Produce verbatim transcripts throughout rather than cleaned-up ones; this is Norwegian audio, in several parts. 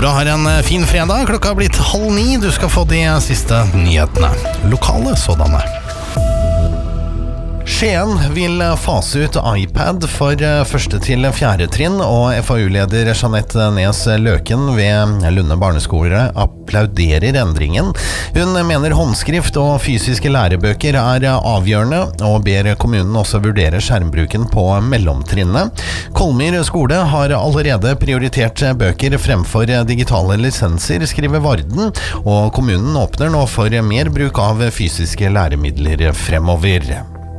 Håper du har en fin fredag. Klokka har blitt halv ni. Du skal få de siste nyhetene. Lokale sådanne. Skien vil fase ut iPad for første til fjerde trinn, og F A U-leder Jeanette Nes Løken ved Lunde barneskole applauderer endringen. Hun mener håndskrift og fysiske lærebøker er avgjørende, og ber kommunen også vurdere skjermbruken på mellomtrinnet. Kolmyr skole har allerede prioritert bøker fremfor digitale lisenser, skriver Varden, og kommunen åpner nå for mer bruk av fysiske læremidler fremover.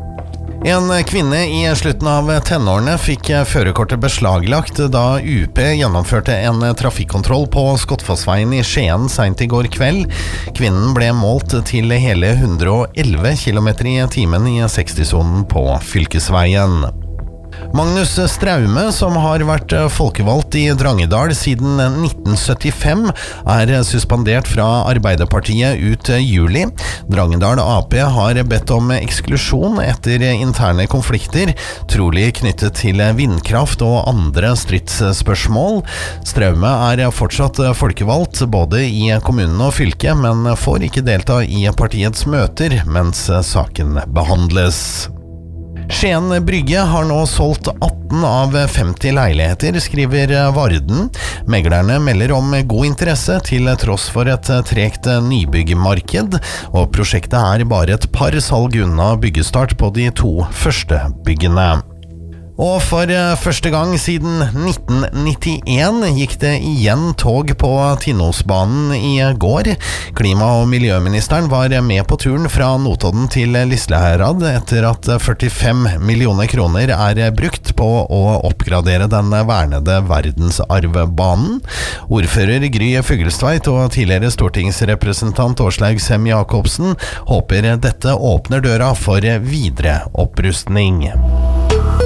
En kvinne i slutten av tenårene fikk førerkortet beslaglagt da U P gjennomførte en trafikkontroll på Skottfossveien i Skien sent i går kveld. Kvinnen ble målt til hele one hundred eleven kilometer i timen i seksti-sonen på fylkesveien. Magnus Straume, som har vært folkevalgt i Drangedal siden nitten syttifem, er suspendert fra Arbeiderpartiet ut juli. Drangedal A P har bedt om eksklusjon etter interne konflikter, trolig knyttet til vindkraft og andre stridsspørsmål. Straume er fortsatt folkevalgt både i kommunen og fylket, men får ikke delta i partiets møter mens saken behandles. Skien Brygge har nå solgt atten av femti leiligheter, skriver Varden. Meglerne melder om god interesse til tross for et tregt nybyggmarked, og prosjektet er bare et par salg unna byggestart på de to første byggene. Og for første gang siden nitten nittien gikk det igjen tog på Tinnosbanen i går. Klima- og miljøministeren var med på turen fra Notodden til Lisleherad etter at førtifem millioner kroner er brukt på å oppgradere den vernede verdensarvbanen. Ordfører Gry Fuglestveit og tidligere stortingsrepresentant Åslaug Sem-Jacobsen håper dette åpner døra for videre opprustning.